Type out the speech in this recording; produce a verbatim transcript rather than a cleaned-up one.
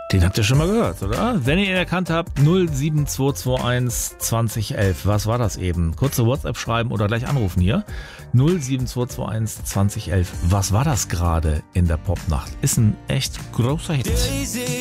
Den habt ihr schon mal gehört, oder? Wenn ihr ihn erkannt habt, null sieben zwei zwei eins zwanzig elf. Was war das eben? Kurze WhatsApp schreiben oder gleich anrufen hier. null sieben zwei zwei eins zwanzig elf. Was war das gerade in der Popnacht? Ist ein echt großer Hit.